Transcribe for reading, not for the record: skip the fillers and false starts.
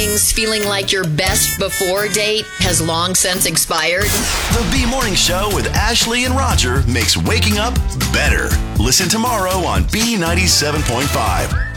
Feeling like your best before date has long since expired? The B Morning Show with Ashley and Roger makes waking up better. Listen tomorrow on B97.5.